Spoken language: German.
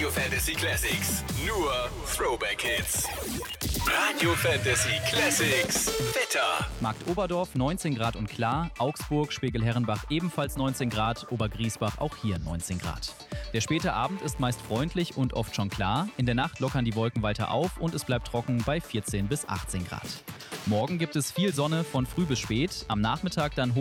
Radio Fantasy Classics. Nur Throwback Hits. Radio Fantasy Classics. Wetter. Markt Oberdorf 19 Grad und klar, Augsburg, Spiegelherrenbach ebenfalls 19 Grad, Obergriesbach auch hier 19 Grad. Der späte Abend ist meist freundlich und oft schon klar. In der Nacht lockern die Wolken weiter auf und es bleibt trocken bei 14 bis 18 Grad. Morgen gibt es viel Sonne von früh bis spät, am Nachmittag dann